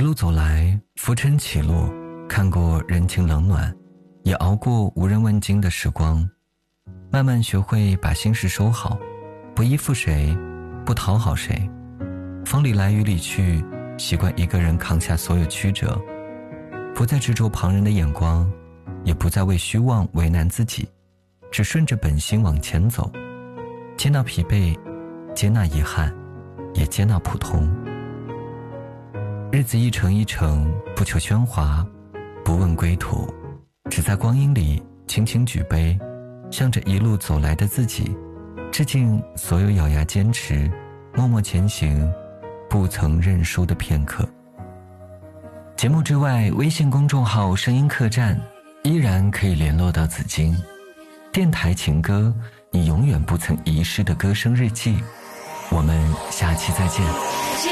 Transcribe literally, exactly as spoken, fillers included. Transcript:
路走来，浮沉起落，看过人情冷暖，也熬过无人问津的时光，慢慢学会把心事收好，不依附谁，不讨好谁，风里来雨里去，习惯一个人扛下所有曲折，不再执着旁人的眼光，也不再为虚妄为难自己，只顺着本心往前走，接纳疲惫，接纳遗憾，也接纳普通。日子一程一程，不求喧哗，不问归途，只在光阴里轻轻举杯，向着一路走来的自己致敬所有咬牙坚持默默前行不曾认输的片刻。节目之外，微信公众号声音客栈依然可以联络到紫金。电台情歌，你永远不曾遗失的歌声日记。我们下期再见。